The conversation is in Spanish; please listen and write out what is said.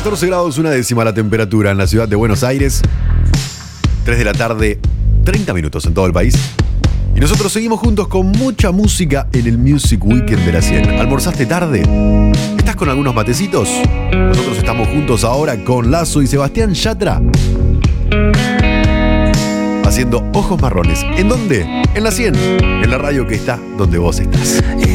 14 grados, una décima la temperatura en la ciudad de Buenos Aires. 3 de la tarde, 30 minutos en todo el país. Y nosotros seguimos juntos con mucha música en el Music Weekend de la 100. ¿Almorzaste tarde? ¿Estás con algunos matecitos? Nosotros estamos juntos ahora con Lazo y Sebastián Yatra, haciendo Ojos Marrones. ¿En dónde? En la 100, en la radio que está donde vos estás.